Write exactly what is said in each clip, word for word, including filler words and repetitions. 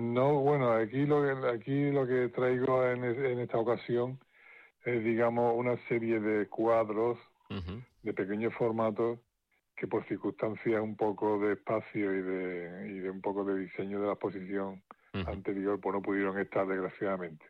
No, bueno, aquí lo que, aquí lo que traigo en, es- en esta ocasión es, digamos, una serie de cuadros Ujú, de pequeños formatos que por circunstancias un poco de espacio y de, y de un poco de diseño de la exposición ujú, anterior, pues no pudieron estar desgraciadamente.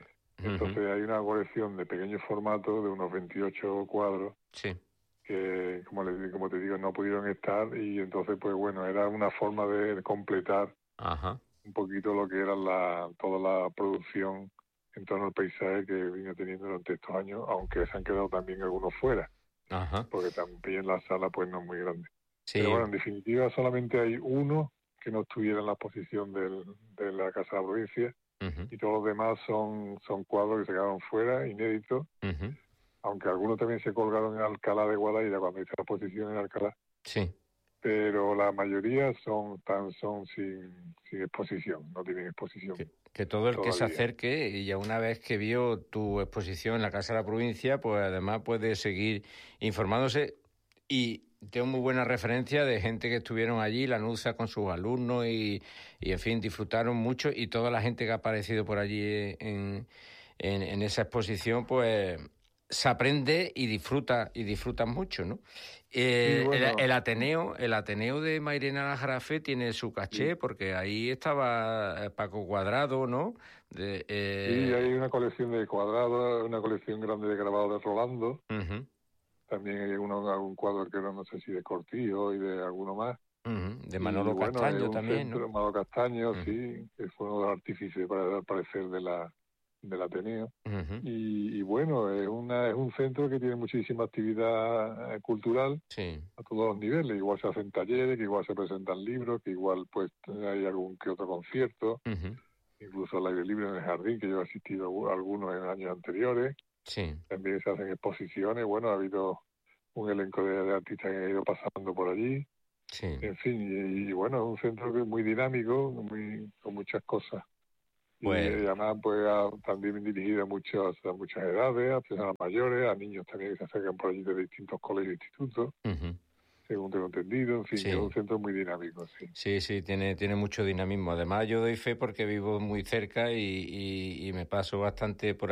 ujú. Entonces hay una colección de pequeños formatos de unos veintiocho cuadros Sí, que, como, le, como te digo, no pudieron estar y entonces, pues bueno, era una forma de completar ajá, un poquito lo que era la, toda la producción en torno al paisaje que vino teniendo durante estos años, aunque se han quedado también algunos fuera, ajá. porque también la sala pues no es muy grande. Pero Sí, bueno, en definitiva solamente hay uno que no estuviera en la exposición del, de la Casa de la Provincia ujú, y todos los demás son, son cuadros que se quedaron fuera, inéditos, ujú, aunque algunos también se colgaron en Alcalá de Guadaira cuando hice la exposición en Alcalá, sí. pero la mayoría son tan son sin, sin exposición, no tienen exposición Que, que todo el que se todavía. acerque y ya una vez que vio tu exposición en la Casa de la Provincia, pues además puede seguir informándose y tengo muy buena referencia de gente que estuvieron allí, la NUSA con sus alumnos y, y en fin, disfrutaron mucho y toda la gente que ha aparecido por allí en, en, en esa exposición, pues se aprende y disfruta y disfrutan mucho, ¿no? Sí, Eh, el, el bueno, Ateneo, el Ateneo de Mairena Jarafe tiene su sí, caché, porque ahí estaba eh, Paco Cuadrado, ¿no? De, sí, hay eh, una colección de cuadrados, una colección grande de grabados de Rolando, ujú, también hay uno, algún cuadro que era, no sé si de Cortijo y de alguno más, ujú, de y Manolo bueno, es Castaño un también, ¿no? centro, Mago Castaño, Ujú, sí, que fue uno de los artífices para dar parecer de la, del Ateneo. ujú, Y, y bueno, es, una, es un centro que tiene muchísima actividad eh, cultural sí, a todos los niveles. Igual se hacen talleres, que igual se presentan libros, que igual pues hay algún que otro concierto, ujú, incluso al aire libre en el jardín, que yo he asistido a algunos en años anteriores. sí, También se hacen exposiciones, bueno, ha habido un elenco de, de artistas que han ido pasando por allí. sí. En fin, y, y bueno, es un centro que es muy dinámico, muy, con muchas cosas. Y, Pues, eh, además, pues ha- también dirigido a, muchos, a muchas edades, a personas mayores, a niños también que se acercan por allí de distintos colegios e institutos, ujú, según tengo entendido. En fin, que es un sí. centro muy dinámico, sí. Sí, sí, tiene, tiene mucho dinamismo. Además, yo doy fe porque vivo muy cerca y, y, y me paso bastante por